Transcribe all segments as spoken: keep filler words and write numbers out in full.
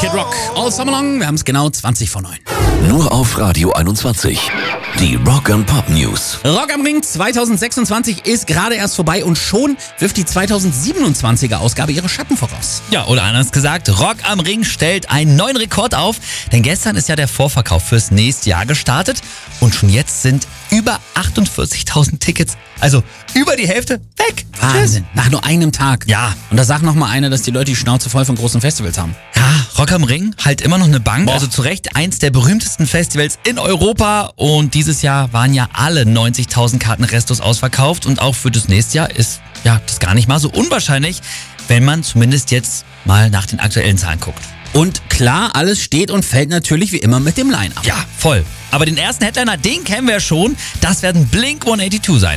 Kid Rock, All Summer Long, wir haben es genau zwanzig vor neun. Nur auf Radio einundzwanzig. Die Rock and Pop News. Rock am Ring zwanzig sechsundzwanzig ist gerade erst vorbei und schon wirft die zweitausendsiebenundzwanziger Ausgabe ihre Schatten voraus. Ja, oder anders gesagt, Rock am Ring stellt einen neuen Rekord auf, denn gestern ist ja der Vorverkauf fürs nächste Jahr gestartet und schon jetzt sind über achtundvierzigtausend Tickets, also über die Hälfte, weg. Wahnsinn, nach nur einem Tag. Ja. Und da sagt noch mal einer, dass die Leute die Schnauze voll von großen Festivals haben. Ja, Rock am Ring halt immer noch eine Bank, Boah. also zu Recht eins der berühmtesten Festivals in Europa und dieses Jahr waren ja alle neunzigtausend Karten restlos ausverkauft und auch für das nächste Jahr ist ja das gar nicht mal so unwahrscheinlich, wenn man zumindest jetzt mal nach den aktuellen Zahlen guckt. Und klar, alles steht und fällt natürlich wie immer mit dem Line-Up. Ja, voll. Aber den ersten Headliner, den kennen wir schon, das werden Blink hundertzweiundachtzig sein.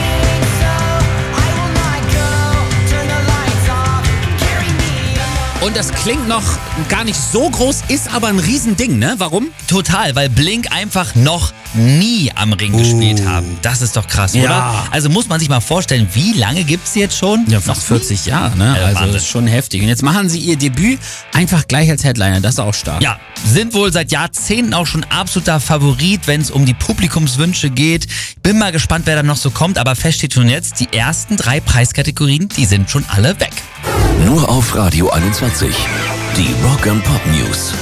Und das klingt noch gar nicht so groß, ist aber ein Riesending, ne? Warum? Total, weil Blink einfach noch nie am Ring gespielt haben. Das ist doch krass, Ja. oder? Also muss man sich mal vorstellen, wie lange gibt's sie jetzt schon? Ja, fast vierzig Jahre, ne? Ja, Also Wahnsinn. das ist schon heftig. Und jetzt machen sie ihr Debüt einfach gleich als Headliner, das ist auch stark. Ja, sind wohl seit Jahrzehnten auch schon absoluter Favorit, wenn es um die Publikumswünsche geht. Bin mal gespannt, wer da noch so kommt, aber fest steht schon jetzt, die ersten drei Preiskategorien, die sind schon alle weg. Nur auf Radio einundzwanzig. Die Rock and Pop News.